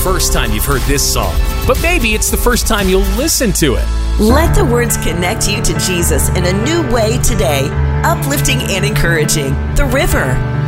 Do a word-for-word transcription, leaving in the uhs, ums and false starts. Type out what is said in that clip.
first time you've heard this song, but maybe it's the first time you'll listen to it. Let the words connect you to Jesus in a new way today. Uplifting and encouraging. The River.